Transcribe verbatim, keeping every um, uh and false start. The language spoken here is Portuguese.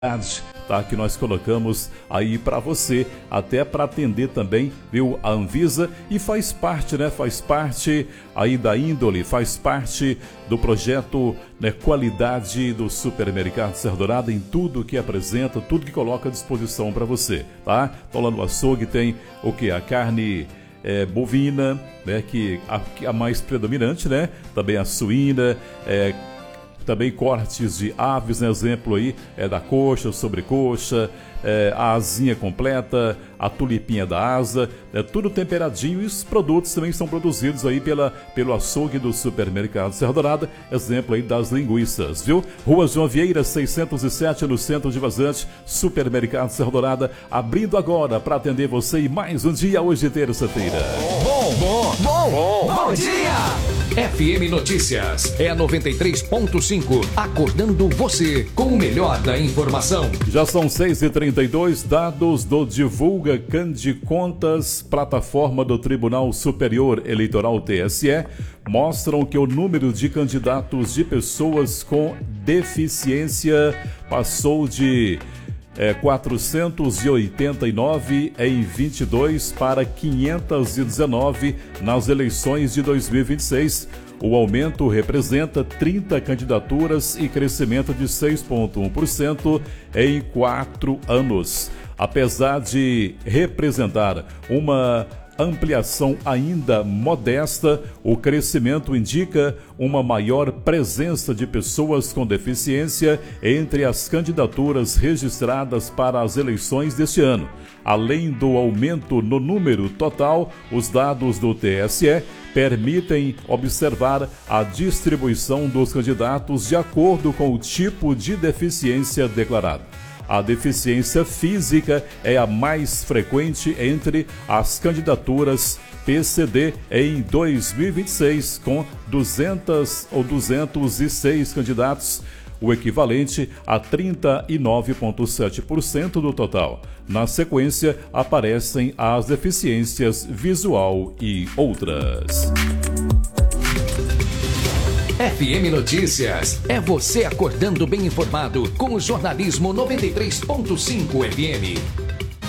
Tá, que nós colocamos aí para você, até para atender também, viu, a Anvisa, e faz parte, né, faz parte aí da índole, faz parte do projeto, né, qualidade do Supermercado Serra Dourada em tudo que apresenta, tudo que coloca à disposição para você, tá? Então lá no açougue tem o que? A carne é, bovina, né, que a, a mais predominante, né? Também a suína, é, também cortes de aves, né? Exemplo aí é da coxa, sobrecoxa, é, a asinha completa, a tulipinha da asa, é tudo temperadinho, e os produtos também são produzidos aí pela, pelo açougue do Supermercado Serra Dourada, exemplo aí das linguiças, viu? Rua João Vieira, seiscentos e sete, no centro de Vazante, Supermercado Serra Dourada, abrindo agora para atender você e mais um dia, hoje terça-feira. Bom, bom, bom, bom, bom dia! F M Notícias é a noventa e três ponto cinco, acordando você com o melhor da informação. Já são seis e trinta e dois, dados do Divulga Cande Contas, plataforma do Tribunal Superior Eleitoral T S E, mostram que o número de candidatos de pessoas com deficiência passou de É, quatrocentos e oitenta e nove em vinte e dois para quinhentos e dezenove nas eleições de dois mil e vinte e seis. O aumento representa trinta candidaturas e crescimento de seis vírgula um por cento em quatro anos. Apesar de representar uma ampliação ainda modesta, o crescimento indica uma maior presença de pessoas com deficiência entre as candidaturas registradas para as eleições deste ano. Além do aumento no número total, os dados do T S E permitem observar a distribuição dos candidatos de acordo com o tipo de deficiência declarada. A deficiência física é a mais frequente entre as candidaturas P C D em dois mil e vinte e seis, com duzentos ou duzentos e seis candidatos, o equivalente a trinta e nove vírgula sete por cento do total. Na sequência, aparecem as deficiências visual e outras. F M Notícias é você acordando bem informado com o jornalismo noventa e três ponto cinco F M.